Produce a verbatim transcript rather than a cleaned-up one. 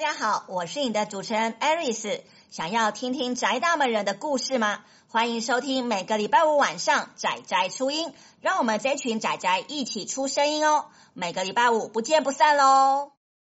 家好，我是你的主持人 Aris。想要听听宅大门人的故事吗？欢迎收听每个礼拜五晚上宅宅出音，让我们这群宅宅一起出声音哦。每个礼拜五不见不散咯。